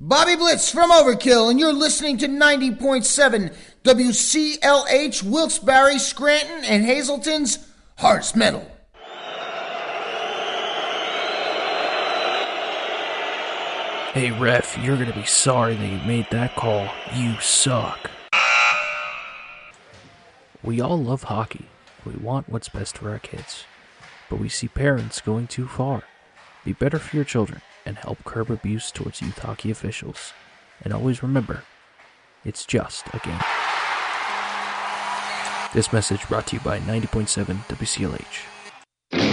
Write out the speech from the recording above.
Bobby Blitz from Overkill, and you're listening to 90.7 WCLH, Wilkes-Barre, Scranton, and Hazleton's Hearts Metal. Hey ref, you're gonna be sorry that you made that call. You suck. We all love hockey. We want what's best for our kids. But we see parents going too far. Be better for your children and help curb abuse towards youth hockey officials. And always remember, it's just a game. This message brought to you by 90.7 WCLH.